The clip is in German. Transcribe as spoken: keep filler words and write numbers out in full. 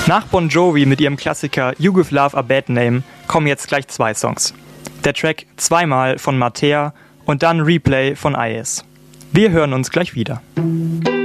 Nach Bon Jovi mit ihrem Klassiker You Give Love a Bad Name kommen jetzt gleich zwei Songs. Der Track Zweimal von Matea und dann Replay von I S. Wir hören uns gleich wieder.